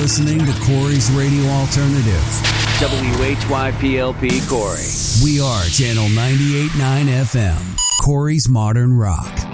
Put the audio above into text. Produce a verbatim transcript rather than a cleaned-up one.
listening to Corey's Radio Alternative. W H Y P L P Corey. We are Channel ninety-eight point nine F M, Corey's Modern Rock.